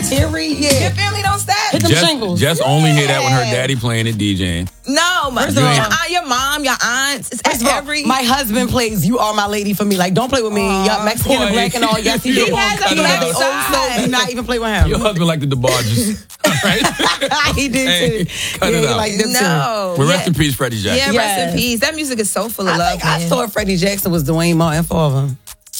Period. Your family don't step. Hit them shingles. Just only hear that when her daddy playing it DJing. No, your mom, your aunts. It's my husband plays "You Are My Lady" for me. Like, don't play with me. Y'all Mexican and black and all. Yes, he did. He has a black side. Do not even play with him. Your husband like the DeBarges. Right? He did too. Cut it out. Like them too. No. Well, rest in peace, Freddie Jackson. Yeah, rest in peace. That music is so full of love. I thought Freddie Jackson was Dwayne Martin for him.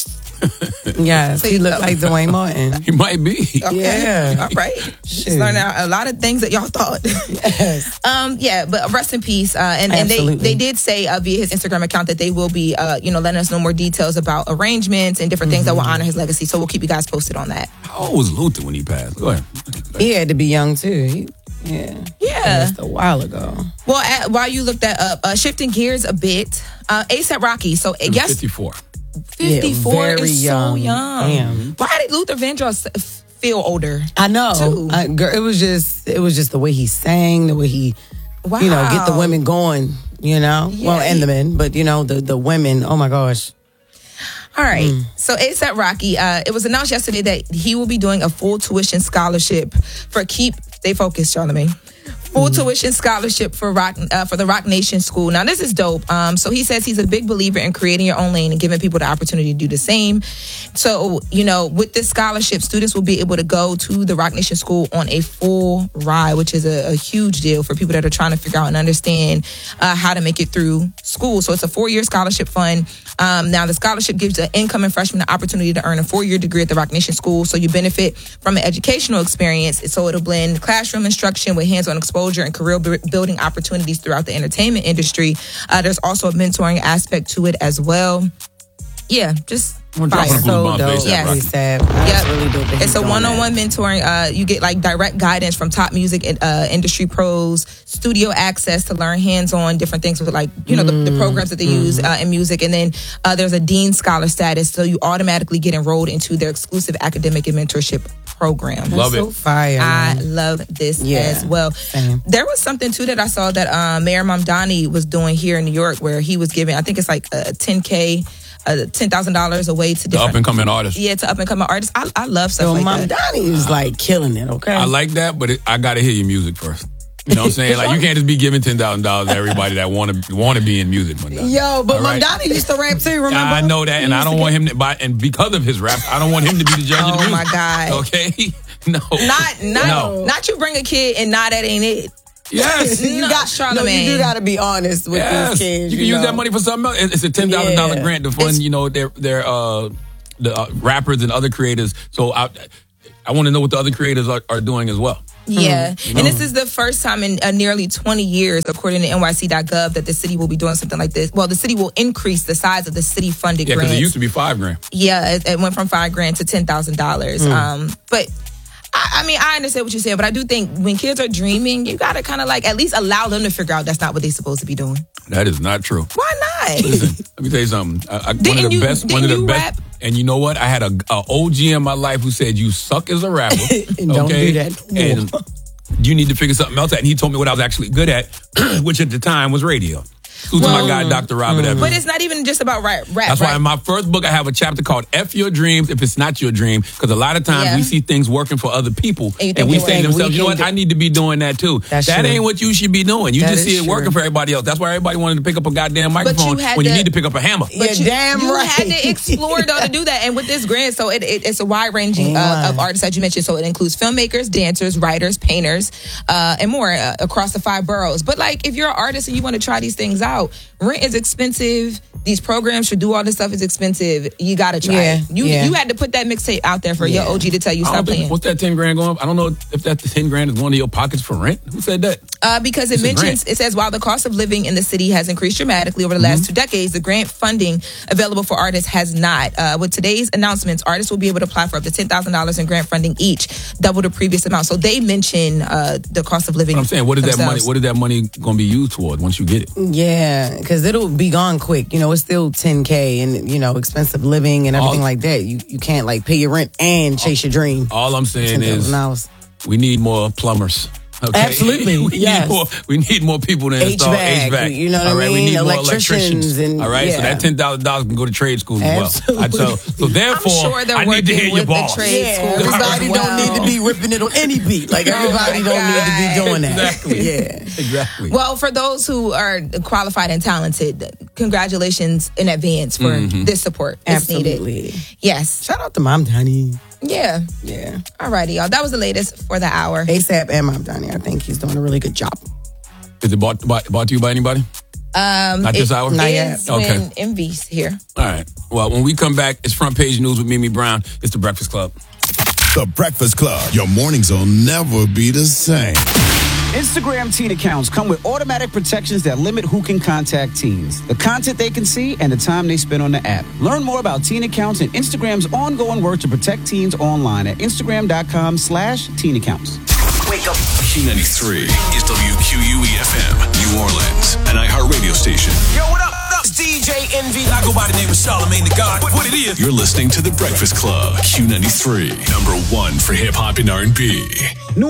Yes, he looked like Dwayne Martin. He might be. Okay. Yeah. All right. Just learning a lot of things that y'all thought. Yes. Yeah, but rest in peace. And they did say via his Instagram account that they will be, letting us know more details about arrangements and different things that will honor his legacy. So we'll keep you guys posted on that. How old was Luther when he passed? Go ahead. He had to be young too. Yeah. Just a while ago. Well, while you looked that up, shifting gears a bit, A$AP Rocky. So yes, 54. 54 is young. so young. Damn. Why did Luther Vandross feel older? I know. Too? Girl, it was just the way he sang, the way he, get the women going. Yeah, well, and the men, but the women. Oh my gosh. All right. So A$AP Rocky, it was announced yesterday that he will be doing a full tuition scholarship for Stay focused, Charlamagne. Full tuition scholarship for the Rock Nation School. Now, this is dope. So he says he's a big believer in creating your own lane and giving people the opportunity to do the same. So, with this scholarship, students will be able to go to the Rock Nation School on a full ride, which is a huge deal for people that are trying to figure out and understand how to make it through school. So it's a 4-year scholarship fund. Now, the scholarship gives an incoming freshman the opportunity to earn a 4-year degree at the Rock Nation School. So you benefit from an educational experience. So it'll blend classroom instruction with hands-on exposure and career building opportunities throughout the entertainment industry. There's also a mentoring aspect to it as well. Yeah, just fire. So dope. Yes. That's really dope. It's a one-on-one mentoring. You get like direct guidance from top music industry pros, studio access to learn hands-on different things with the programs that they use in music. And then there's a Dean Scholar status, so you automatically get enrolled into their exclusive academic and mentorship program. Love it. So fire. I love this as well. Same. There was something too that I saw that Mayor Mamdani was doing here in New York, where he was giving, I think it's like a $10,000 away to different up and coming artists. Yeah, to up and coming artists. I love stuff like that. Mamdani is like killing it. Okay, I like that, but I got to hear your music first. You know what I'm saying? Like, you can't just be giving $10,000 to everybody that want to be in music. Yo, but Mamdani used to rap too, remember? I know that, and I don't want him to buy. And because of his rap, I don't want him to be the judge of the music. Oh my God. Okay, no, not you bring a kid and that ain't it. Yes, you got Charlamagne. You do got to be honest with these kids. You can use that money for something else. It's a $10,000 grant to fund, the rappers and other creators. So I want to know what the other creators are doing as well. Yeah, and this is the first time in nearly 20 years, according to NYC.gov, that the city will be doing something like this. Well, the city will increase the size of the city-funded grants. Yeah, because it used to be $5,000. Yeah, it went from $5,000 to $10,000. But I understand what you're saying, but I do think when kids are dreaming, you gotta kind of like at least allow them to figure out that's not what they're supposed to be doing. That is not true. Why not? Listen, let me tell you something. One of the best. And you know what? I had a OG in my life who said, "You suck as a rapper, and don't do that no more. And you need to figure something else out." And he told me what I was actually good at, which at the time was radio. Who's my guy, Dr. Robert Evans. But it's not even just about rap. That's why in my first book, I have a chapter called F Your Dreams If It's Not Your Dream. Because a lot of times we see things working for other people. And we say to themselves, you know what? I need to be doing that too. That ain't what you should be doing. You just see it working for everybody else. That's why everybody wanted to pick up a goddamn microphone when you need to pick up a hammer. But you had to explore though to do that. And with this grant, so it's a wide ranging of artists that you mentioned. So it includes filmmakers, dancers, writers, painters, and more across the 5 boroughs. But like if you're an artist and you want to try these things out, rent is expensive. These programs to do all this stuff is expensive. You gotta try it. You had to put that mixtape out there for your OG to tell you stop playing. What's that $10,000 going? I don't know if that $10,000 is going to your pockets for rent. Who said that? Because it says while the cost of living in the city has increased dramatically over the last 2 decades, the grant funding available for artists has not. With today's announcements, artists will be able to apply for up to $10,000 in grant funding each, double the previous amount. So they mention the cost of living. But I'm saying, what is that money? What is that money going to be used toward once you get it? Yeah, because it'll be gone quick. It's still $10,000 and expensive living and everything like that. You can't like pay your rent and chase your dream. All I'm saying is we need more plumbers. Okay? Absolutely. We need more people to install HVAC. You know what I mean? We need electricians. more electricians. All right. So that $10,000 can go to trade school as well. So therefore, I need to hear your boss. Everybody don't need to be ripping it on any beat. Like everybody don't need to be doing that. Exactly. Exactly. Well, for those who are qualified and talented, congratulations in advance for this support. Absolutely. It's needed. Yes. Shout out to Mom Donnie. Yeah. Alrighty, y'all. That was the latest for the hour. ASAP and Mom Donnie. I think he's doing a really good job. Is it bought to you by anybody? Not this hour? Not yet. Okay. Envy's here. All right. Well, when we come back, it's Front Page News with Mimi Brown. It's The Breakfast Club. The Breakfast Club. Your mornings will never be the same. Instagram teen accounts come with automatic protections that limit who can contact teens, the content they can see, and the time they spend on the app. Learn more about teen accounts and Instagram's ongoing work to protect teens online at Instagram.com/teen accounts. Wake up. Q93 is WQUE-FM, New Orleans, an iHeartRadio station. Yo, what up? It's DJ Envy. I go by the name of Charlamagne the God. What it is? You're listening to The Breakfast Club, Q93, #1 for hip-hop and R&B.